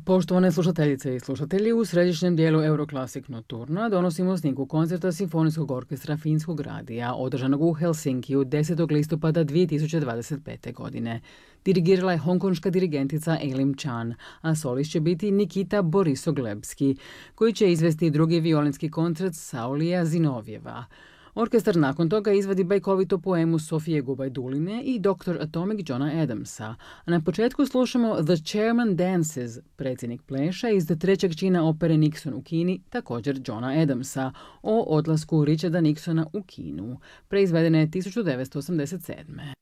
Poštovane slušateljice i slušatelji, u središnjem dijelu Euroclassic Nocturna donosimo snimku koncerta Simfonijskog orkestra Finskog radija, održanog u Helsinkiju 10. listopada 2025. godine. Dirigirala je hongkonška dirigentica Elim Chan, a solist će biti Nikita Borisoglebski, koji će izvesti drugi violinski koncert Saulija Zinovjeva. Orkestar nakon toga izvadi bajkovitu poemu Sofije Gubajduline i Dr. Atomic Johna Adamsa. A na početku slušamo The Chairman Dances, predsjednik pleša iz trećeg čina opere Nixon u Kini, također Johna Adamsa, o odlasku Richarda Nixona u Kinu, preizvedene 1987.